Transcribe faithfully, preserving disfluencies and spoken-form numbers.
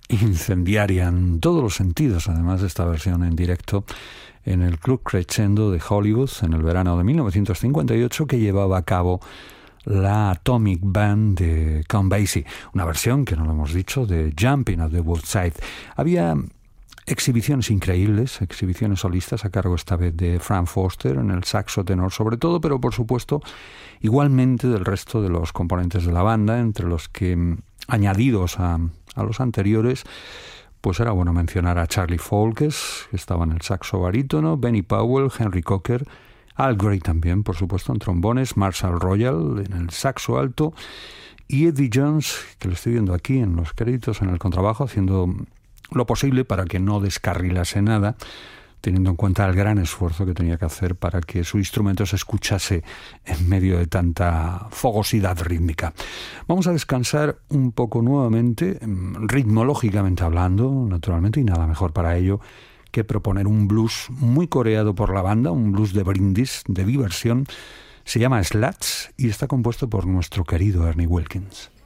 incendiaria en todos los sentidos, además de esta versión en directo en el Club Crescendo de Hollywood en el verano de mil novecientos cincuenta y ocho, que llevaba a cabo la Atomic Band de Count Basie, una versión, que no lo hemos dicho, de Jumping at the Woodside. Había exhibiciones increíbles, exhibiciones solistas a cargo esta vez de Frank Foster en el saxo tenor sobre todo, pero por supuesto igualmente del resto de los componentes de la banda, entre los que, añadidos a, a los anteriores, pues era bueno mencionar a Charlie Folkes, que estaba en el saxo barítono, Benny Powell, Henry Cocker, Al Gray también, por supuesto, en trombones, Marshall Royal en el saxo alto y Eddie Jones, que lo estoy viendo aquí en los créditos, en el contrabajo, haciendo lo posible para que no descarrilase nada, teniendo en cuenta el gran esfuerzo que tenía que hacer para que su instrumento se escuchase en medio de tanta fogosidad rítmica. Vamos a descansar un poco nuevamente, ritmológicamente hablando, naturalmente, y nada mejor para ello que proponer un blues muy coreado por la banda, un blues de brindis, de diversión. Se llama Slats y está compuesto por nuestro querido Ernie Wilkins.